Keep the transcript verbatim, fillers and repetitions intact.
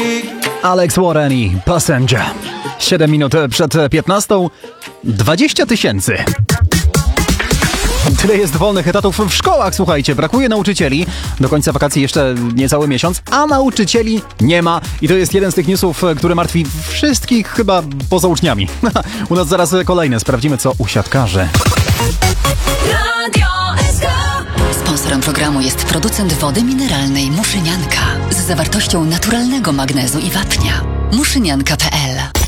Alex Warren i Passenger. siedem minut przed piętnastą. dwadzieścia tysięcy. Tyle jest wolnych etatów w szkołach, słuchajcie, brakuje nauczycieli. Do końca wakacji jeszcze niecały miesiąc, a nauczycieli nie ma. I to jest jeden z tych newsów, który martwi wszystkich chyba poza uczniami. U nas zaraz kolejne, sprawdzimy co u siatkarzy. Sponsorem programu jest producent wody mineralnej Muszynianka z zawartością naturalnego magnezu i wapnia. muszynianka kropka p l